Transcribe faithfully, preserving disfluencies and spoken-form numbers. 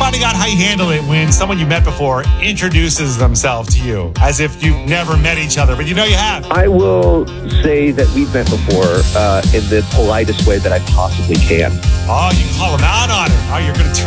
finding out how you handle it when someone you met before introduces themselves to you as if you've never met each other, but you know you have? I will say that we've met before uh, in the politest way that I possibly can. Oh, you call them out on it. Oh, you're going to